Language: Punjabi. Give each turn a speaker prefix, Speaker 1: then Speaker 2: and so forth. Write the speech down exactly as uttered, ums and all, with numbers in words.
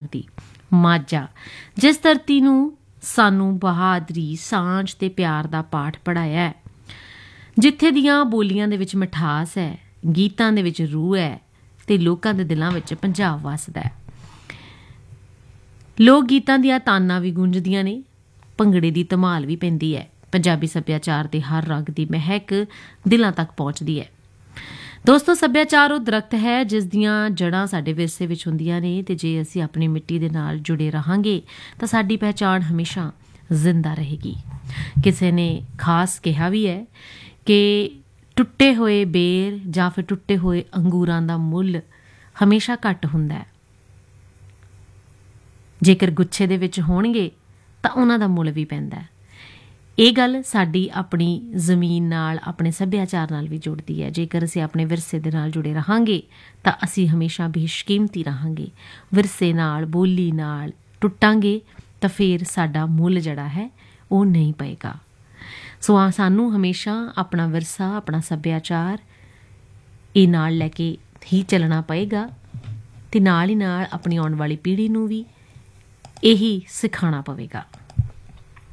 Speaker 1: ਸਕਦੀ। ਮਾਝਾ, ਜਿਸ ਧਰਤੀ ਨੂੰ ਸਾਨੂੰ ਬਹਾਦਰੀ, ਸਾਂਝ ਤੇ ਪਿਆਰ ਦਾ ਪਾਠ ਪੜ੍ਹਾਇਆ ਹੈ, ਜਿੱਥੇ ਦੀਆਂ ਬੋਲੀਆਂ ਦੇ ਵਿੱਚ ਮਿਠਾਸ ਹੈ, ਗੀਤਾਂ ਦੇ ਵਿੱਚ ਰੂਹ ਹੈ ਤੇ ਲੋਕਾਂ ਦੇ ਦਿਲਾਂ ਵਿੱਚ ਪੰਜਾਬ ਵੱਸਦਾ ਹੈ। ਲੋਕ ਗੀਤਾਂ ਦੀਆਂ ਤਾਨਾਂ ਵੀ ਗੂੰਜਦੀਆਂ ਨੇ, ਭੰਗੜੇ ਦੀ ਧਮਾਲ ਵੀ ਪੈਂਦੀ ਹੈ। ਪੰਜਾਬੀ ਸੱਭਿਆਚਾਰ ਦੇ ਹਰ ਰੰਗ ਦੀ ਮਹਿਕ ਦਿਲਾਂ ਤੱਕ ਪਹੁੰਚਦੀ ਹੈ। ਦੋਸਤੋ, ਸੱਭਿਆਚਾਰ ਉਹ ਦਰਖਤ ਹੈ ਜਿਸ ਦੀਆਂ ਜੜ੍ਹਾਂ ਸਾਡੇ ਵਿਰਸੇ ਵਿੱਚ ਹੁੰਦੀਆਂ ਨੇ, ਤੇ ਜੇ ਅਸੀਂ ਆਪਣੀ ਮਿੱਟੀ ਦੇ ਨਾਲ ਜੁੜੇ ਰਹਾਂਗੇ ਤਾਂ ਸਾਡੀ ਪਹਿਚਾਣ ਹਮੇਸ਼ਾ ਜ਼ਿੰਦਾ ਰਹੇਗੀ। ਕਿਸੇ ਨੇ ਖਾਸ ਕਿਹਾ ਵੀ ਹੈ ਕਿ ਟੁੱਟੇ ਹੋਏ ਬੇਰ ਜਾਂ ਫਿਰ ਟੁੱਟੇ ਹੋਏ ਅੰਗੂਰਾਂ ਦਾ ਮੁੱਲ ਹਮੇਸ਼ਾ ਘੱਟ ਹੁੰਦਾ ਹੈ, ਜੇਕਰ ਗੁੱਛੇ ਦੇ ਵਿੱਚ ਹੋਣਗੇ ਤਾਂ ਉਹਨਾਂ ਦਾ ਮੁੱਲ ਵੀ ਪੈਂਦਾ ਹੈ। ਇਹ ਗੱਲ ਸਾਡੀ ਆਪਣੀ ਜ਼ਮੀਨ ਨਾਲ, ਆਪਣੇ ਸੱਭਿਆਚਾਰ ਨਾਲ ਵੀ ਜੁੜਦੀ ਹੈ। ਜੇਕਰ ਅਸੀਂ ਆਪਣੇ ਵਿਰਸੇ ਦੇ ਨਾਲ ਜੁੜੇ ਰਹਾਂਗੇ ਤਾਂ ਅਸੀਂ ਹਮੇਸ਼ਾ ਬੇਸ਼ਕੀਮਤੀ ਰਹਾਂਗੇ। ਵਿਰਸੇ ਨਾਲ, ਬੋਲੀ ਨਾਲ ਟੁੱਟਾਂਗੇ ਤਾਂ ਫਿਰ ਸਾਡਾ ਮੁੱਲ ਜਿਹੜਾ ਹੈ ਉਹ ਨਹੀਂ ਪਏਗਾ। ਸੋ ਆ ਸਾਨੂੰ ਹਮੇਸ਼ਾ ਆਪਣਾ ਵਿਰਸਾ, ਆਪਣਾ ਸੱਭਿਆਚਾਰ ਇਹ ਨਾਲ ਲੈ ਕੇ ਹੀ ਚੱਲਣਾ ਪਏਗਾ, ਅਤੇ ਨਾਲ ਹੀ ਨਾਲ ਆਪਣੀ ਆਉਣ ਵਾਲੀ ਪੀੜ੍ਹੀ ਨੂੰ ਵੀ ਇਹੀ ਸਿਖਾਉਣਾ ਪਵੇਗਾ।